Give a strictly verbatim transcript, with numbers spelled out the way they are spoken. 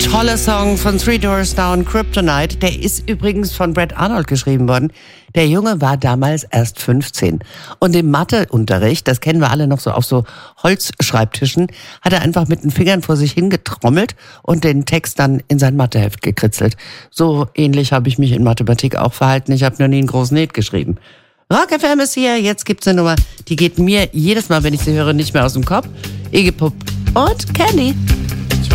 Toller Song von Three Doors Down, Kryptonite. Der ist übrigens von Brett Arnold geschrieben worden. Der Junge war damals erst fünfzehn. Und im Matheunterricht, das kennen wir alle noch so auf so Holzschreibtischen, hat er einfach mit den Fingern vor sich hingetrommelt und den Text dann in sein Matheheft gekritzelt. So ähnlich habe ich mich in Mathematik auch verhalten. Ich habe noch nie einen großen Net geschrieben. Rock F M ist hier, jetzt gibt's eine Nummer, die geht mir jedes Mal, wenn ich sie höre, nicht mehr aus dem Kopf. Iggy Pop und Candy.